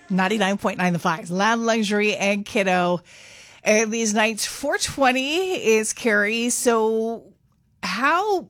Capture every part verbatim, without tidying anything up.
ninety-nine point nine The Fox, Loud Luxury and Kiddo. And these nights, four twenty is Carrie. So how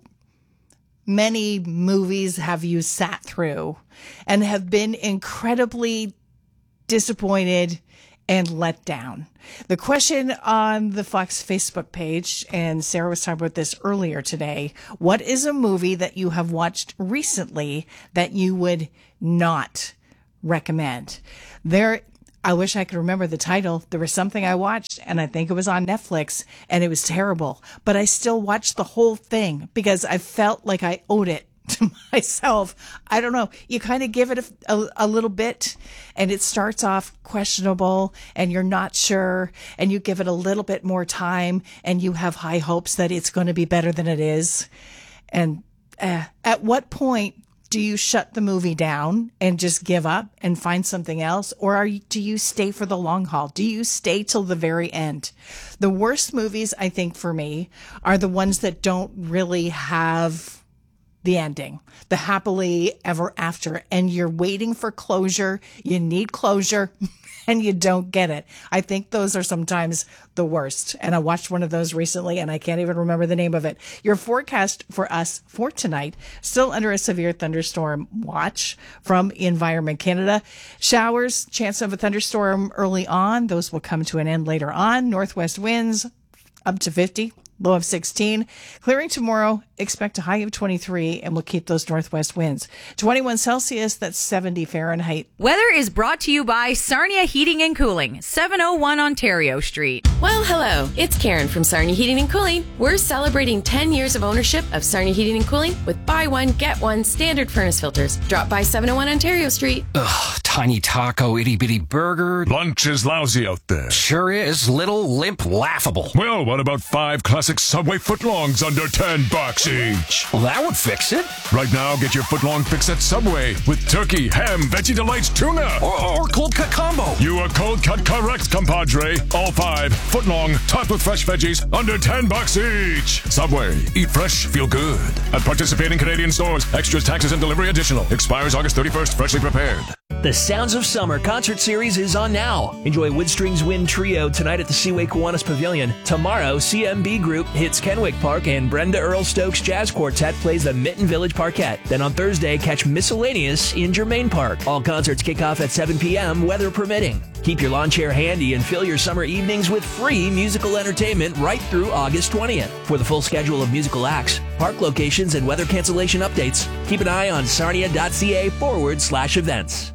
many movies have you sat through and have been incredibly disappointed and let down? The question on the Fox Facebook page, and Sarah was talking about this earlier today, what is a movie that you have watched recently that you would not recommend? There, I wish I could remember the title. There was something I watched, and I think it was on Netflix, and it was terrible. But I still watched the whole thing because I felt like I owed it to myself. I don't know. You kind of give it a, a, a little bit, and it starts off questionable, and you're not sure, and you give it a little bit more time, and you have high hopes that it's going to be better than it is. And uh, at what point do you shut the movie down and just give up and find something else? Or are you, do you stay for the long haul? Do you stay till the very end? The worst movies, I think, for me, are the ones that don't really have the ending, the happily ever after, and you're waiting for closure. You need closure and you don't get it. I think those are sometimes the worst. And I watched one of those recently and I can't even remember the name of it. Your forecast for us for tonight, still under a severe thunderstorm watch from Environment Canada. Showers, chance of a thunderstorm early on. Those will come to an end later on. Northwest winds up to fifty. Low of sixteen. Clearing tomorrow. Expect a high of twenty-three, and we'll keep those northwest winds. twenty-one Celsius, that's seventy Fahrenheit. Weather is brought to you by Sarnia Heating and Cooling, seven oh one Ontario Street. Well, hello. It's Karen from Sarnia Heating and Cooling. We're celebrating ten years of ownership of Sarnia Heating and Cooling with buy one, get one standard furnace filters. Drop by seven oh one Ontario Street. Ugh, tiny taco, itty-bitty burger. Lunch is lousy out there. Sure is. Little, limp, laughable. Well, what about five classic Subway footlongs under ten bucks each? Well, that would fix it. Right now, get your footlong fix at Subway with turkey, ham, Veggie Delights, tuna. Or, or cold cut combo. You are cold cut correct, compadre. All five footlong, topped with fresh veggies, under ten bucks each. Subway. Eat fresh, feel good. At participating Canadian stores. Extras, taxes, and delivery additional. Expires August thirty-first. Freshly prepared. The Sounds of Summer concert series is on now. Enjoy Woodstrings Wind Trio tonight at the Seaway Kiwanis Pavilion. Tomorrow, C M B Group hits Kenwick Park and Brenda Earl Stokes Jazz Quartet plays the Mitten Village Parquet. Then on Thursday, catch Miscellaneous in Germain Park. All concerts kick off at seven p.m., weather permitting. Keep your lawn chair handy and fill your summer evenings with free musical entertainment right through August twentieth. For the full schedule of musical acts, park locations, and weather cancellation updates, keep an eye on sarnia.ca forward slash events.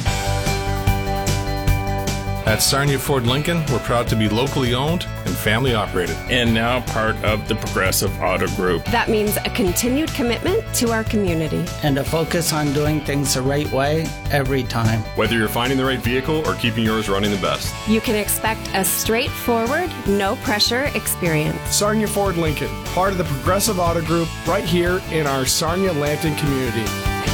At Sarnia Ford Lincoln, we're proud to be locally owned and family operated. And now part of the Progressive Auto Group. That means a continued commitment to our community. And a focus on doing things the right way every time. Whether you're finding the right vehicle or keeping yours running the best. You can expect a straightforward, no pressure experience. Sarnia Ford Lincoln, part of the Progressive Auto Group, right here in our Sarnia-Lambton community.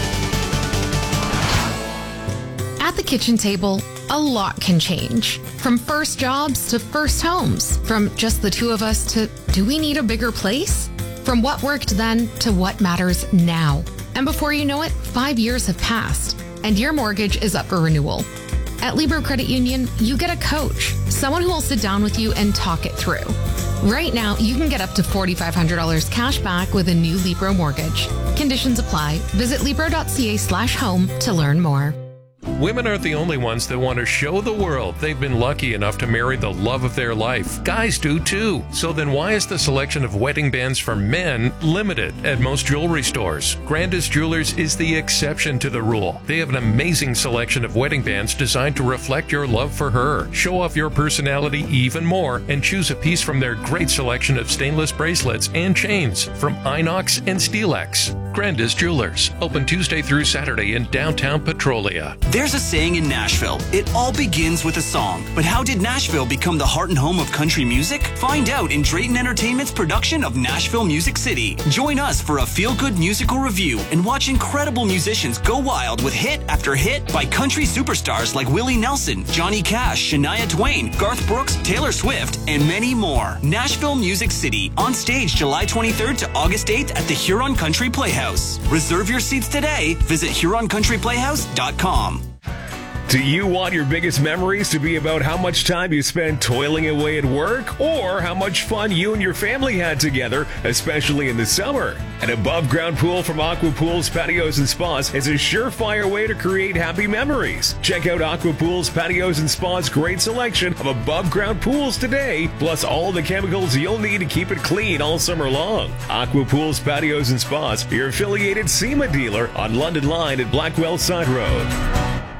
At the kitchen table, a lot can change. From first jobs to first homes. From just the two of us to, do we need a bigger place? From what worked then to what matters now. And before you know it, five years have passed, and your mortgage is up for renewal. At Libro Credit Union, you get a coach, someone who will sit down with you and talk it through. Right now, you can get up to four thousand five hundred dollars cash back with a new Libro mortgage. Conditions apply. Visit Libro.ca slash home to learn more. Women aren't the only ones that want to show the world they've been lucky enough to marry the love of their life. Guys do too. So then why is the selection of wedding bands for men limited at most jewelry stores? Grandis Jewelers is the exception to the rule. They have an amazing selection of wedding bands designed to reflect your love for her. Show off your personality even more and choose a piece from their great selection of stainless bracelets and chains from Inox and Steelex. Grandis Jewelers, open Tuesday through Saturday in downtown Petrolia. There's a saying in Nashville, it all begins with a song. But how did Nashville become the heart and home of country music? Find out in Drayton Entertainment's production of Nashville Music City. Join us for a feel-good musical review and watch incredible musicians go wild with hit after hit by country superstars like Willie Nelson, Johnny Cash, Shania Twain, Garth Brooks, Taylor Swift, and many more. Nashville Music City, on stage July twenty-third to August eighth at the Huron Country Playhouse. Reserve your seats today. Visit Huron Country Playhouse dot com. Do you want your biggest memories to be about how much time you spend toiling away at work or how much fun you and your family had together, especially in the summer? An above-ground pool from Aqua Pools, Patios, and Spas is a surefire way to create happy memories. Check out Aqua Pools, Patios, and Spas' great selection of above-ground pools today, plus all the chemicals you'll need to keep it clean all summer long. Aqua Pools, Patios, and Spas, your affiliated SEMA dealer on London Line at Blackwell Side Road.